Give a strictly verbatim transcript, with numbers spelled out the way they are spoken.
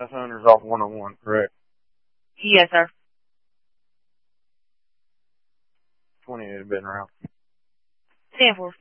That's Hunters off one oh one, correct? Yes, sir. twenty had been around. ten four.